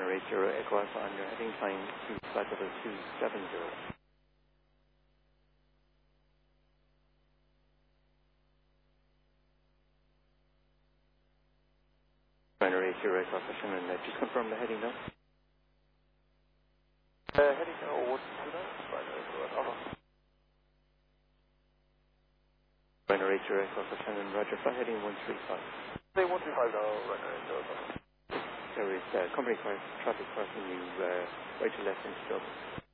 Runner 80 Echo Alpha on your heading time to flight level 270. Runner 80 Echo Alpha Shannon, just confirm the heading now. Heading now, 129, Runner Echo Alpha. Runner 80 Echo Alpha Shannon, Roger, flight heading 135. Say 135 now, Runner Echo Alpha. There is company car traffic crossing you right to left into Dublin.